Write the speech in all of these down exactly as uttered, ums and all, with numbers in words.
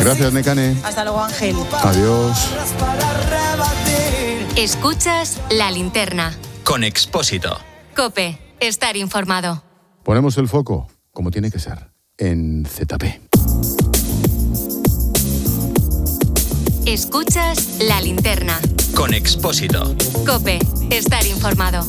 Gracias, Nekane. Hasta luego, Ángel. Adiós. Escuchas La Linterna. Con Expósito. COPE. Estar informado. Ponemos el foco, como tiene que ser, en Z P. Escuchas La Linterna. Con Expósito. COPE. Estar informado.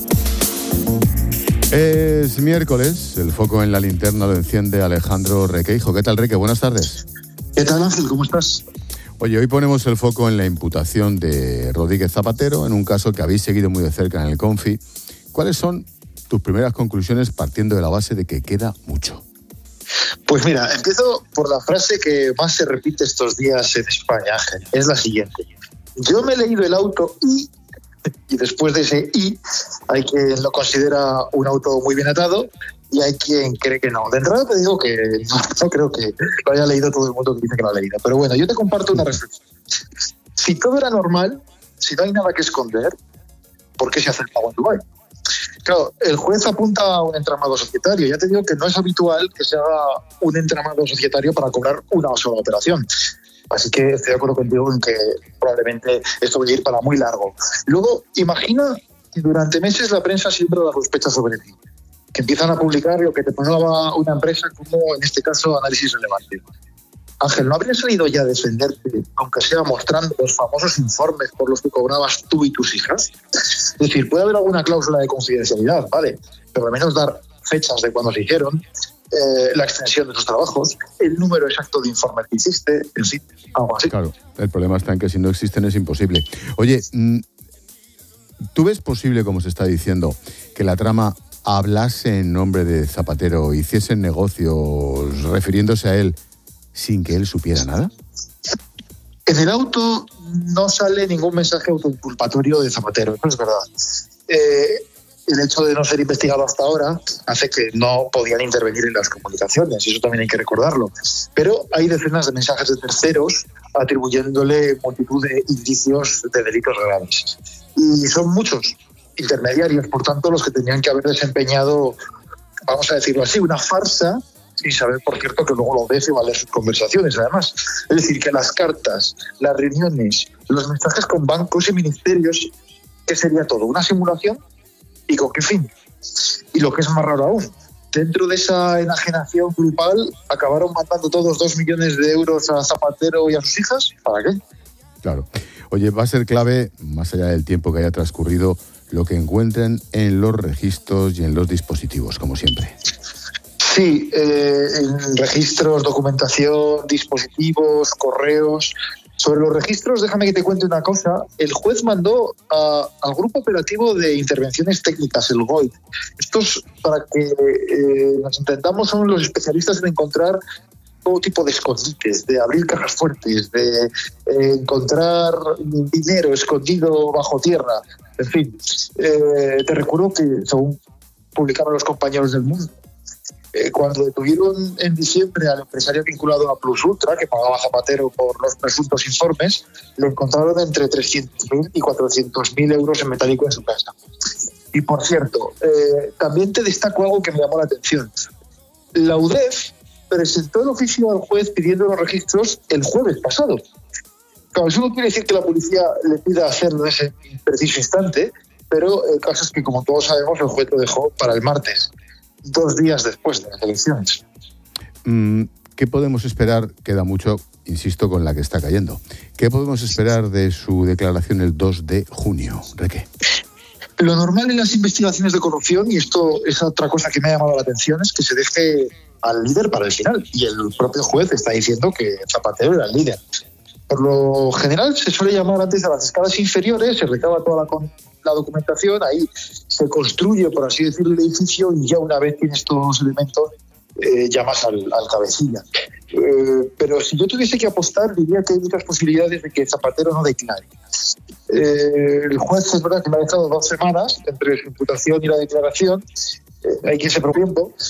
Es miércoles, el foco en La Linterna lo enciende Alejandro Requeijo. ¿Qué tal, Reque? Buenas tardes. ¿Qué tal, Ángel? ¿Cómo estás? Oye, hoy ponemos el foco en la imputación de Rodríguez Zapatero, en un caso que habéis seguido muy de cerca en el Confi. ¿Cuáles son tus primeras conclusiones partiendo de la base de que queda mucho? Pues mira, empiezo por la frase que más se repite estos días en España, Ángel. Es la siguiente. Yo me he leído el auto y, y después de ese y, hay quien lo considera un auto muy bien atado y hay quien cree que no. De entrada te digo que no, no creo que lo haya leído todo el mundo que dice que lo ha leído. Pero bueno, yo te comparto una reflexión. Si todo era normal, si no hay nada que esconder, ¿por qué se hace el pago en Dubái? Claro, el juez apunta a un entramado societario. Ya te digo que no es habitual que se haga un entramado societario para cobrar una sola operación. Así que estoy de acuerdo contigo en que probablemente esto va a ir para muy largo. Luego, imagina que durante meses la prensa siembra la sospecha sobre ti, que empiezan a publicar lo que te pagaba una empresa como, en este caso, análisis relevante. Ángel, ¿no habrías salido ya a defenderte, aunque sea mostrando los famosos informes por los que cobrabas tú y tus hijas? Es decir, puede haber alguna cláusula de confidencialidad, ¿vale? Pero al menos dar fechas de cuándo se hicieron, eh, la extensión de tus trabajos, el número exacto de informes que hiciste, en fin, algo así. Claro, el problema está en que si no existen es imposible. Oye, ¿tú ves posible, como se está diciendo, que la trama hablase en nombre de Zapatero, hiciese negocios refiriéndose a él sin que él supiera nada? En el auto no sale ningún mensaje autoinculpatorio de Zapatero, eso es verdad. Eh, el hecho de no ser investigado hasta ahora hace que no podían intervenir en las comunicaciones, y eso también hay que recordarlo. Pero hay decenas de mensajes de terceros atribuyéndole multitud de indicios de delitos graves. Y son muchos intermediarios, por tanto, los que tenían que haber desempeñado, vamos a decirlo así, una farsa, sin saber, por cierto, que luego lo ves y va a leer sus conversaciones, además. Es decir, que las cartas, las reuniones, los mensajes con bancos y ministerios, ¿qué sería todo? ¿Una simulación? ¿Y con qué fin? Y lo que es más raro aún, dentro de esa enajenación grupal, acabaron mandando todos dos millones de euros a Zapatero y a sus hijas. ¿Para qué? Claro. Oye, va a ser clave, más allá del tiempo que haya transcurrido, lo que encuentren en los registros y en los dispositivos, como siempre. Sí, eh, en registros, documentación, dispositivos, correos. Sobre los registros, déjame que te cuente una cosa. El juez mandó a, al Grupo Operativo de Intervenciones Técnicas, el G O I. Estos, para que eh, nos entendamos, son los especialistas en encontrar todo tipo de escondites, de abrir cajas fuertes, de eh, encontrar dinero escondido bajo tierra. En fin, eh, te recuerdo que, según publicaron los compañeros del Mundo, Eh, cuando detuvieron en diciembre al empresario vinculado a Plus Ultra, que pagaba Zapatero por los presuntos informes, lo encontraron entre trescientos mil y cuatrocientos mil euros en metálico en su casa. Y por cierto, eh, también te destaco algo que me llamó la atención. La U D E F presentó el oficio al juez pidiendo los registros el jueves pasado. Claro, eso no quiere decir que la policía le pida hacerlo en ese preciso instante, pero el caso es que, como todos sabemos, el juez lo dejó para el martes, dos días después de las elecciones. ¿Qué podemos esperar? Queda mucho, insisto, con la que está cayendo. ¿Qué podemos esperar de su declaración el dos de junio, Reque? Lo normal en las investigaciones de corrupción, y esto es otra cosa que me ha llamado la atención, es que se deje al líder para el final. Y el propio juez está diciendo que Zapatero era el líder. Por lo general se suele llamar antes a las escalas inferiores, se recaba toda la, la documentación, ahí se construye, por así decirlo, el edificio y ya una vez tienes todos los elementos, eh, llamas al, al cabecilla. Eh, pero si yo tuviese que apostar, diría que hay muchas posibilidades de que Zapatero no declare. Eh, el juez es verdad que me ha dejado dos semanas entre su imputación y la declaración. Eh, hay quien se tiempo,